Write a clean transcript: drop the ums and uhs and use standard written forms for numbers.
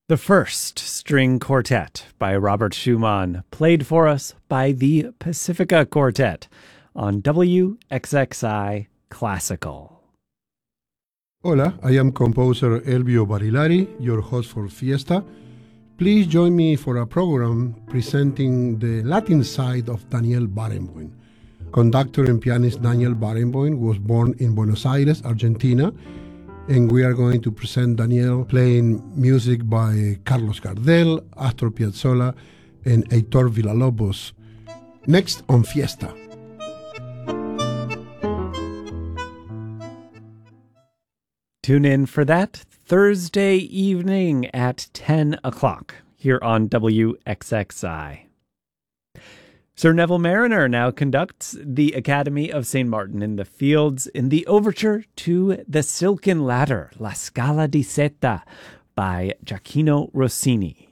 The First String Quartet by Robert Schumann, played for us by the Pacifica Quartet on WXXI Classical. Hola, I am composer Elvio Barilari, your host for Fiesta. Please join me for a program presenting the Latin side of Daniel Barenboim. Conductor and pianist Daniel Barenboim was born in Buenos Aires, Argentina, and we are going to present Daniel playing music by Carlos Gardel, Astor Piazzolla, and Heitor Villa-Lobos. Next on Fiesta. Tune in for that Thursday evening at 10 o'clock here on WXXI. Sir Neville Marriner now conducts the Academy of St. Martin in the Fields in the overture to The Silken Ladder, La Scala di Seta by Gioacchino Rossini.